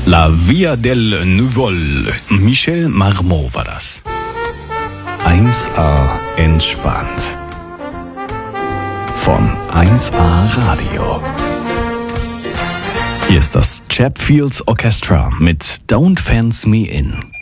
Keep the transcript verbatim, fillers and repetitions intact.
La Via del Nuvol. Michel Marmot war das. eins a entspannt. Von eins a Radio. Hier ist das Chatfields Orchestra mit Don't Fence Me In.